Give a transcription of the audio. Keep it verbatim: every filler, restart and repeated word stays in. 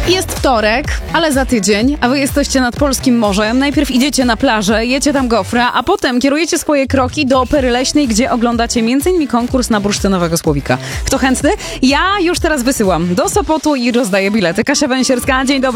Jest wtorek, ale za tydzień, a wy jesteście nad polskim morzem. Najpierw idziecie na plażę, jecie tam gofra, a potem kierujecie swoje kroki do Opery Leśnej, gdzie oglądacie między innymi konkurs na bursztynowego słowika. Kto chętny? Ja już teraz wysyłam do Sopotu i rozdaję bilety. Kasia Węsierska, dzień dobry.